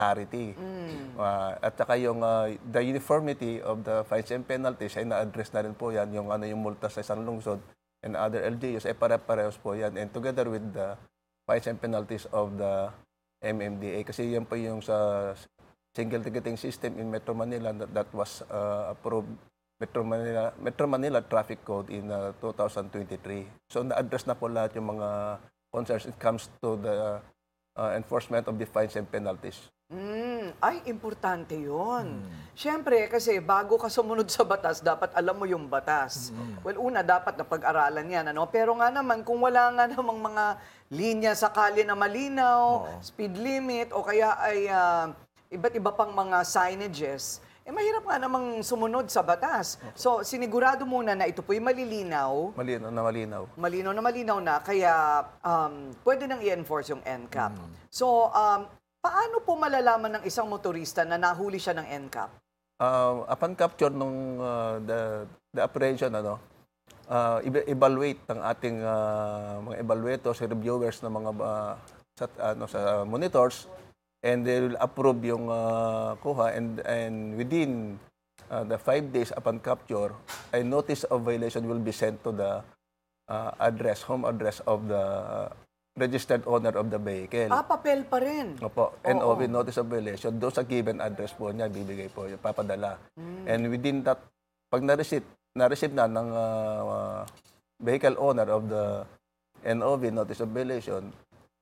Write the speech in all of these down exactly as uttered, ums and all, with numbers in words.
clarity. Ah, at saka yung ah, the uniformity of the fines and penalties ay na-address na rin po yan. Yung ano yung multa sa isang lungsod and other L G Us ay pare-parehos po yan. And together with the fines and penalties of the M M D A. Kasi yan po yung sa single ticketing system in Metro Manila that, that was uh, approved Metro Manila Metro Manila Traffic Code in uh, two thousand twenty-three. So na-address na po lahat yung mga concerns it comes to the uh, enforcement of the fines and penalties. Mm, ay, importante yun. Siyempre, kasi bago ka sumunod sa batas, dapat alam mo yung batas. Well, una, dapat na pag-aralan yan. Ano? Pero nga naman, kung wala nga namang mga linya sa kalye na malinaw, speed limit, o kaya ay ah, iba't iba pang mga signages, eh mahirap nga namang sumunod sa batas. So, sinigurado muna na ito po'y malilinaw, Malinaw na malinaw. malinaw na malinaw na, kaya um, pwede nang i-enforce yung N C A P. So, um, paano po malalaman ng isang motorista na nahuli siya ng N C A P? Uh, upon capture nung uh, the the apprehension ano, uh, eva- evaluate ng ating uh, mga evaluators, reviewers ng mga uh, sa ano sa monitors, and they will approve yung uh, kuha, and and within uh, the five days upon capture, a notice of violation will be sent to the uh, address, home address of the registered owner of the vehicle. Ah, papel pa rin. Opo, N O V, notice of violation, doon sa given address po niya, bibigay po, yung papadala. And within that, pag na-receive, na-receive na ng uh, vehicle owner of the N O V, notice of violation,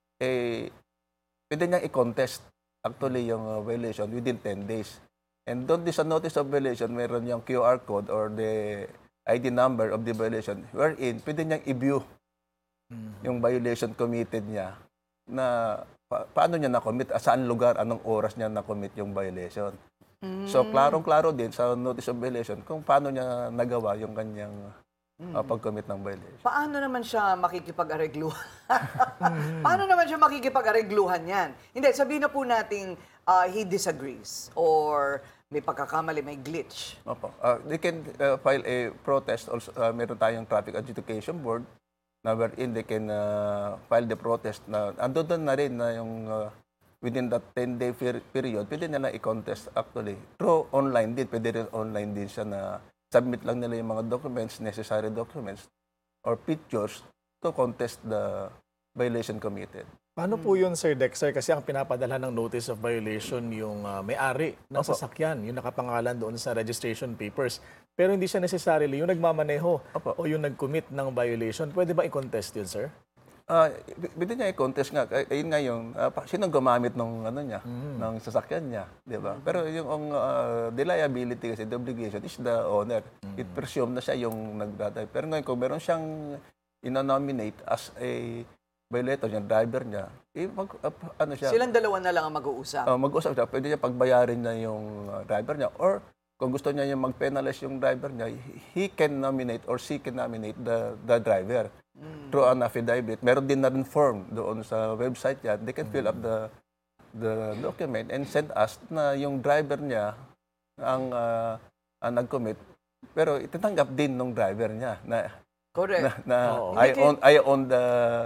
eh, pwede niyang i-contest actually yung uh, violation within ten days. And doon din sa notice of violation, meron yung Q R code or the I D number of the violation, wherein pwede niyang i-view yung violation committed niya na pa- paano niya na-commit, ah, saan lugar, anong oras niya na-commit yung violation. So, klarong-klaro din sa notice of violation kung paano niya nagawa yung kanyang ah, pag-commit ng violation. Paano naman siya makikipag-aregluhan? Paano naman siya makikipag-aregluhan yan? Hindi, sabihin na po nating ah, he disagrees or may pagkakamali, may glitch. Opo. Ah, they can uh, file a protest. Also, ah, meron tayong Traffic Adjudication Board na wherein they can uh, file the protest na ando doon na rin na yung uh, within that ten-day period, pwede nila i-contest actually. Through online din, pwede rin online din siya na submit lang nila yung mga documents, necessary documents, or pictures to contest the violation committed. Paano po yun, Sir Dexter? Kasi ang pinapadala ng notice of violation yung ah, may-ari ng Opo. sasakyan, yung nakapangalan doon sa registration papers. Pero hindi siya necessarily yung nagmamaneho Opo. o yung nag-commit ng violation. Pwede ba i-contest yun, sir? Ah, uh, pwede niya i-contest nga. Ay- Ayun nga yung, ah, pa- sino gumamit ng ano niya, ng sasakyan niya, di ba? Pero yung uh, the liability kasi, the obligation is the owner. It presume na siya yung nagdadrive. Pero ngayon, kung meron siyang ina-nominate as a violator, yung driver niya, eh, mag, ah, ano siya, Silang dalawa na lang ang mag-uusap. uh, mag-usap siya, pwede niya pagbayarin niya yung uh, driver niya, or kung gusto niya yung mag-penalize yung driver niya, he can nominate or she can nominate the the driver through an affidavit. Meron din na rin form doon sa website niya. They can fill up the the document and send us na yung driver niya ang, uh, ang nag-commit. Pero itatanggap din ng driver niya na Correct. na, na Oo. I Hindi own I own the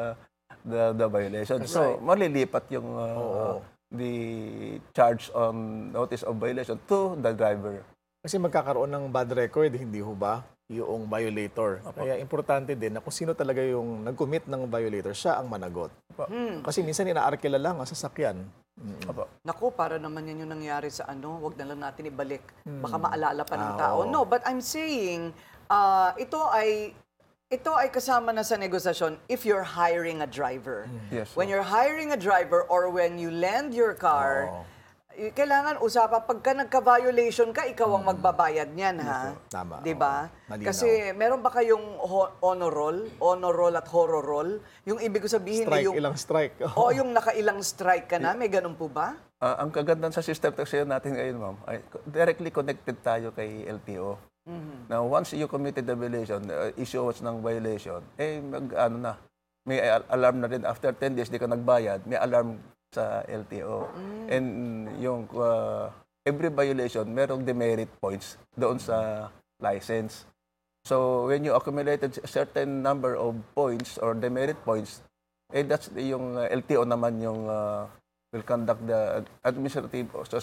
the the violation. So Right. malilipat yung uh, Oo. the charge on notice of violation to the driver. Kasi magkakaroon ng bad record, hindi ho ba? Yung violator. Kaya importante din na kung sino talaga yung nag-commit ng violator, siya ang managot. Kasi minsan inaarkila lang ang sasakyan. Mm. Opo. Naku, para naman yan yung nangyari sa ano, wag na lang natin ibalik. Baka maalala pa ng Ah, tao. oo. No, but I'm saying, ah, ito ay ito ay kasama na sa negosasyon if you're hiring a driver. Yes. When you're hiring a driver or when you lend your car, Oo. eh, kailangan usapan, pagka nagka-violation ka, ikaw ang magbabayad niyan, ha? Tama, Di ba? oo. Malinaw. Kasi meron ba kayong ho- honor roll? Honor roll at horror roll? Yung ibig ko sabihin Strike, na yung... ilang strike. O yung nakailang strike ka na, may ganun po ba? Ah, ang kagandahan sa system taxi natin ngayon, ma'am, ay directly connected tayo kay L T O. Now, once you committed the violation, uh, issuance ng violation, eh, mag, ano na, may al- alarm na rin. After ten days, di ka nagbayad, may alarm sa L T O. And yung uh, every violation, merong demerit points doon sa license. So, when you accumulated a certain number of points or demerit points, eh, that's yung uh, L T O naman yung uh, will conduct the administrative